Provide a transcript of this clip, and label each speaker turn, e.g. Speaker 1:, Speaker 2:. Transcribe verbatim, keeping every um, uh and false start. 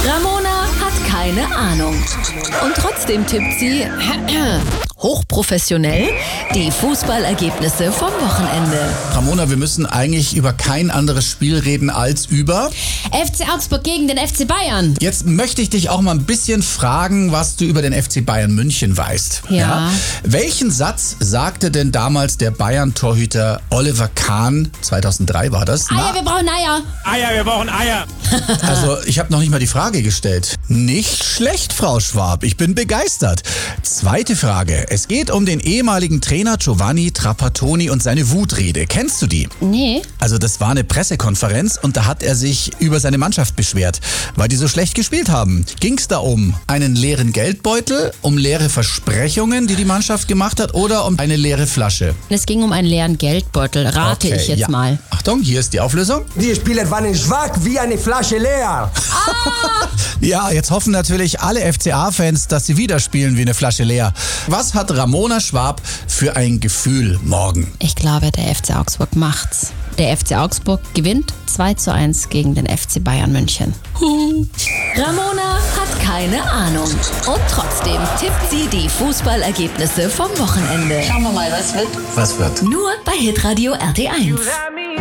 Speaker 1: Ramona hat keine Ahnung. Und trotzdem tippt sie hochprofessionell die Fußballergebnisse vom Wochenende.
Speaker 2: Ramona, wir müssen eigentlich über kein anderes Spiel reden als über...
Speaker 3: F C Augsburg gegen den F C Bayern.
Speaker 2: Jetzt möchte ich dich auch mal ein bisschen fragen, was du über den F C Bayern München weißt.
Speaker 3: Ja. ja?
Speaker 2: Welchen Satz sagte denn damals der Bayern-Torhüter Oliver Kahn, zweitausenddrei war das?
Speaker 3: Eier, wir brauchen Eier.
Speaker 4: Eier, wir brauchen Eier.
Speaker 2: Also, ich habe noch nicht mal die Frage gestellt. Nicht schlecht, Frau Schwab. Ich bin begeistert. Zweite Frage. Es geht um den ehemaligen Trainer Giovanni Trapattoni und seine Wutrede. Kennst du die?
Speaker 3: Nee.
Speaker 2: Also, das war eine Pressekonferenz und da hat er sich über seine Mannschaft beschwert, weil die so schlecht gespielt haben. Ging es da um einen leeren Geldbeutel, um leere Versprechungen, die die Mannschaft gemacht hat, oder um eine leere Flasche?
Speaker 3: Es ging um einen leeren Geldbeutel, rate
Speaker 2: Okay,
Speaker 3: ich jetzt
Speaker 2: ja.
Speaker 3: mal.
Speaker 2: Achtung, hier ist die Auflösung.
Speaker 5: Die Spieler waren schwach wie eine Flasche leer.
Speaker 2: Ja, jetzt hoffen natürlich alle F C A-Fans, dass sie wieder spielen wie eine Flasche leer. Was hat Ramona Schwab für ein Gefühl morgen?
Speaker 3: Ich glaube, der F C Augsburg macht's. Der F C Augsburg gewinnt zwei zu eins gegen den F C Bayern München.
Speaker 1: Ramona hat keine Ahnung. Und trotzdem tippt sie die Fußballergebnisse vom Wochenende.
Speaker 6: Schauen wir mal, was wird.
Speaker 2: Was wird?
Speaker 1: Nur bei Hitradio R T eins.